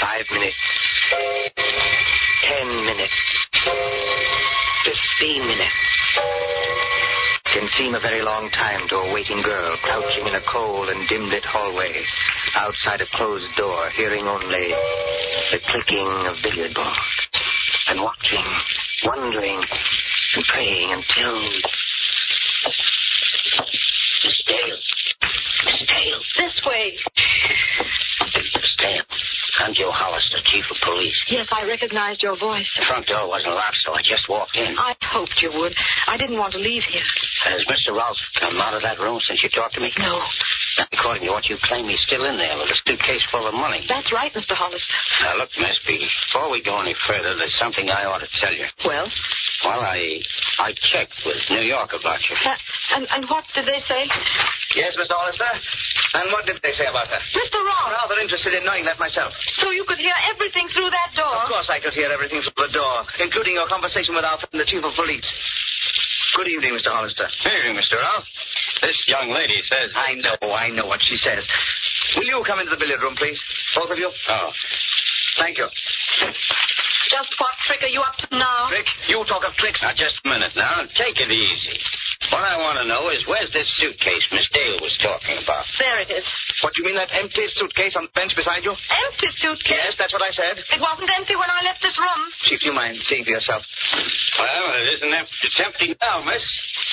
5 minutes. 10 minutes. 15 minutes. Can seem a very long time to a waiting girl crouching in a cold and dim-lit hallway outside a closed door, hearing only the clicking of billiard balls and watching, wondering, and praying until... Miss Dale. Miss Dale. This way. Miss Dale. I'm Joe Hollister, Chief of Police. Yes, I recognized your voice. The front door wasn't locked, so I just walked in. I hoped you would. I didn't want to leave here. Has Mr. Ralph come out of that room since you talked to me? No. According to what you claim, he's still in there with a suitcase full of money. That's right, Mr. Hollister. Now, look, Miss, before we go any further, there's something I ought to tell you. Well? Well, I checked with New York about you. And what did they say? Yes, Mr. Hollister. And what did they say about her? Mr. Ross. Rather interested in knowing that myself. So you could hear everything through that door? Of course I could hear everything through the door, including your conversation with our friend, the Chief of Police. Good evening, Mr. Hollister. Good evening, Mr. Ralph. This young lady says... I know what she says. Will you come into the billiard room, please? Both of you? Oh. Thank you. Just what trick are you up to now? Trick? You talk of tricks. Now, just a minute now. Take it easy. What I want to know is where's this suitcase Miss Dale was talking about? There it is. What, you mean that empty suitcase on the bench beside you? Empty suitcase? Yes, that's what I said. It wasn't empty when I left this room. Chief, do you mind seeing for yourself? Well, it isn't empty. It's empty now, miss.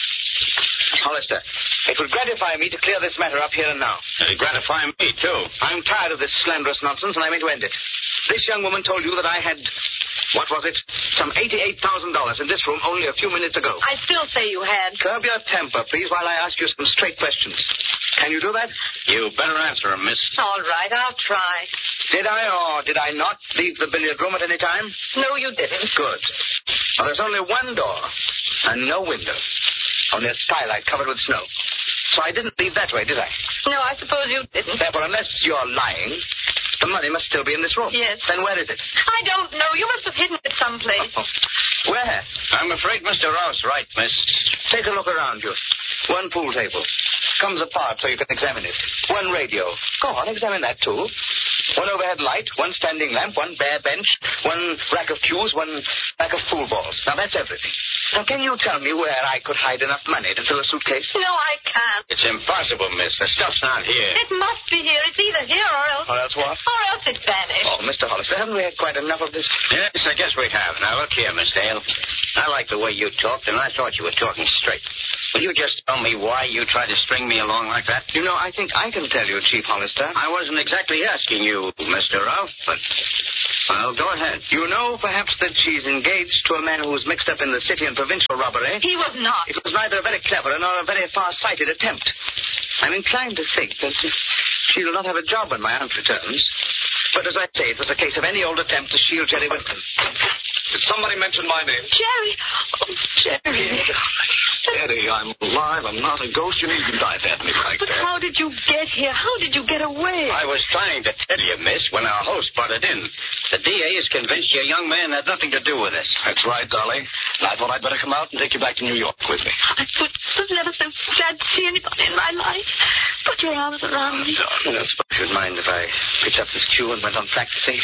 Hollister, it would gratify me to clear this matter up here and now. It'll gratify me, too. I'm tired of this slanderous nonsense, and I mean to end it. This young woman told you that I had... What was it? Some $88,000 in this room only a few minutes ago. I still say you had. Curb your temper, please, while I ask you some straight questions. Can you do that? You better answer him, miss. All right, I'll try. Did I or did I not leave the billiard room at any time? No, you didn't. Good. Well, there's only one door and no window. Only a skylight covered with snow. So I didn't leave that way, did I? No, I suppose you didn't. Therefore, unless you're lying, the money must still be in this room. Yes. Then where is it? I don't know. You must have hidden it someplace. Where? I'm afraid Mr. Rouse right, miss. Take a look around you. One pool table. Comes apart so you can examine it. One radio. Go on, examine that too. One overhead light, one standing lamp, one bare bench, one rack of cues, one rack of pool balls. Now that's everything. Now can you tell me where I could hide enough money to fill a suitcase? No, I can't. It's impossible, miss. The stuff's not here. It must be here. It's either here or else. Or else what? Or else it vanished. Oh, Mr. Hollister, haven't we had quite enough of this? Yes, I guess we have. Now, look here, Miss Dale. I like the way you talked, and I thought you were talking straight. Will you just tell me why you tried to string me along like that? You know, I think I can tell you, Chief Hollister. I wasn't exactly asking you, Mr. Ralph, but... Well, go ahead. You know, perhaps, that she's engaged to a man who's mixed up in the city and provincial robbery. He was not. It was neither a very clever nor a very far-sighted attempt. I'm inclined to think that she'll not have a job when my aunt returns. But as I say, it was a case of any old attempt to shield Jerry Whitman. Did somebody mention my name? Jerry. Oh, Jerry. Jerry, I'm alive. I'm not a ghost. You needn't dive at me like But that. how did you get here? How did you get away? I was trying to tell you, miss, when our host butted in. The DA is convinced your young man had nothing to do with this. That's right, darling. I thought I'd better come out and take you back to New York with me. I was never so glad to see anybody in my life. Put your arms around me. Darling, I don't suppose you'd mind if I picked up this cue and went on practicing.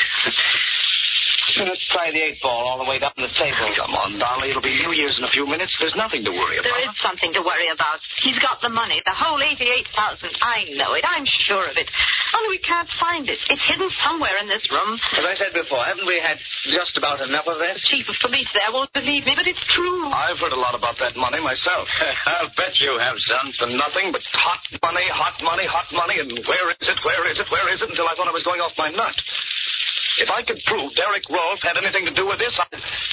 Let's try the 8-ball all the way down the table. Come on, darling. It'll be New Year's in a few minutes. There's nothing to worry about. There is something to worry about. He's got the money, the whole $88,000. I know it. I'm sure of it. Only we can't find it. It's hidden somewhere in this room. As I said before, haven't we had just about enough of this? The chief of police there won't believe me, but it's true. I've heard a lot about that money myself. I'll bet you have, son. For nothing but hot money, hot money, hot money, and where is it, where is it, where is it, until I thought I was going off my nut. If I could prove Derek Rolfe had anything to do with this,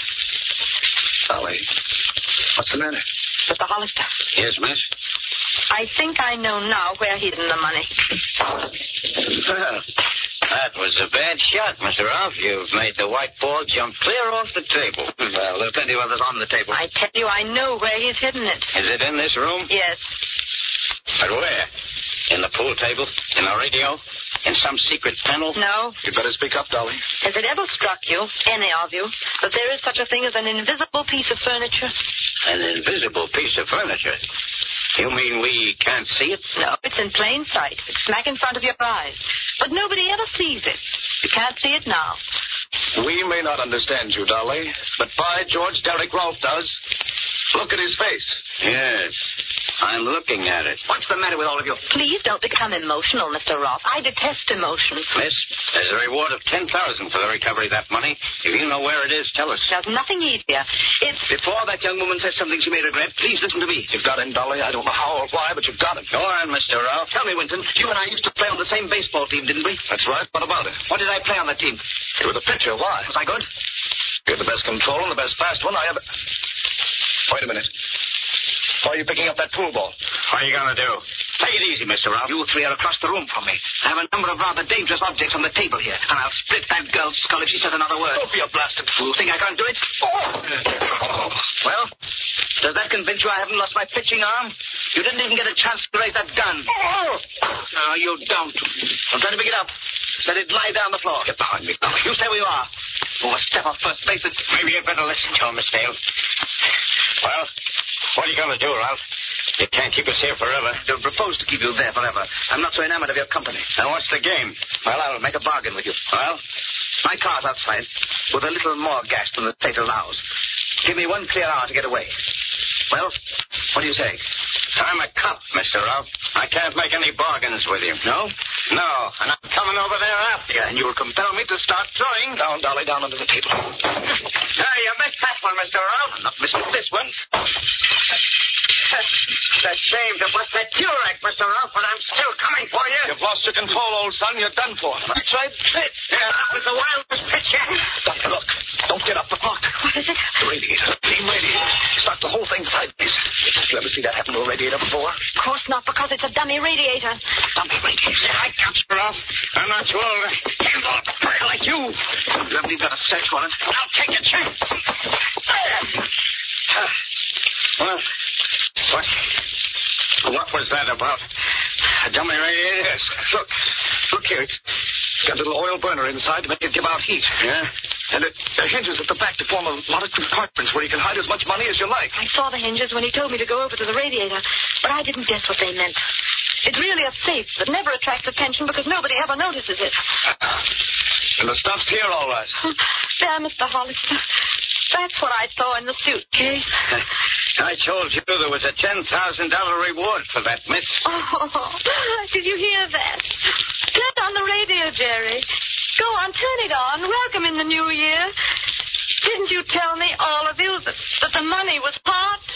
Dolly, what's the matter? Mr. Hollister, Yes, miss? I think I know now where hidden the money. Well, that was a bad shot, Mr. Ralph. You've made the white ball jump clear off the table. Well, there are plenty of others on the table. I tell you, I know where he's hidden it. Is it in this room? Yes. But where? In the pool table? In the radio? In some secret panel? No. You'd better speak up, darling. Has it ever struck you, any of you, that there is such a thing as an invisible piece of furniture? An invisible piece of furniture? You mean we can't see it? No, it's in plain sight. It's smack in front of your eyes. But nobody ever sees it. You can't see it now. We may not understand you, Dolly, but by George, Derek Rolfe does. Look at his face. Yes, I'm looking at it. What's the matter with all of you? Please don't become emotional, Mr. Roth. I detest emotions. Miss, there's a reward of $10,000 for the recovery of that money. If you know where it is, tell us. There's nothing easier. It's... Before that young woman says something she may regret, please listen to me. You've got him, Dolly. I don't know how or why, but you've got him. Go on, Mr. Ralph. Tell me, Winton, you and I used to play on the same baseball team, didn't we? That's right. What about it? What did I play on that team? You were the pitcher. Why? Was I good? You had the best control and the best fast one I ever... Wait a minute. Why are you picking up that pool ball? What are you going to do? Take it easy, Mr. Ralph. You three are across the room from me. I have a number of rather dangerous objects on the table here, and I'll split that girl's skull if she says another word. Don't be a blasted fool. Think I can't do it? Oh. Well, does that convince you I haven't lost my pitching arm? You didn't even get a chance to raise that gun. Oh. No, you don't. I'm trying to pick it up. Let it lie down the floor. Get behind me. You stay where you are. Oh, a step off first base. Maybe you'd better listen to him, Miss Dale. Well, what are you going to do, Ralph? You can't keep us here forever. I don't propose to keep you there forever. I'm not so enamored of your company. Now, what's the game? Well, I'll make a bargain with you. Well? My car's outside, with a little more gas than the state allows. Give me 1 clear hour to get away. Well, what do you say? I'm a cop, Mr. Ralph. I can't make any bargains with you. No? No, and I'm coming over there after you. And you'll compel me to start throwing. Down, Dolly, down under the table. Hey, you missed that one, Mr. Ralph. I'm not missing this one. It's a shame to bust that Turek, Mr. Ralph, but I'm still coming for you. You've lost your control, old son. You're done for. I tried it. Yeah, that was the wildest pitch yet. Doctor, look. Don't get up. The clock. What is it? The radiator. The steam radiator. Start the whole thing sideways. Did you ever see that happen to a radiator before? Of course not, because it's a dummy radiator. Dummy radiator. I got you, Ralph. I'm not too old to handle a bird like you. You haven't even got a search warrant. I'll take a chance. Well, what was that about? A dummy radiator? Yes. Look here. It's got a little oil burner inside to make it give out heat. Yeah? And it hinges at the back to form a lot of compartments where you can hide as much money as you like. I saw the hinges when he told me to go over to the radiator, but I didn't guess what they meant. It's really a safe that never attracts attention because nobody ever notices it. And the stuff's here, all right. There, Mr. Hollister. That's what I saw in the suitcase. I told you there was a $10,000 reward for that, miss. Oh, did you hear that? Turn on the radio, Jerry. Go on, turn it on. Welcome in the new year. Didn't you tell me, all of you, that the money was hot?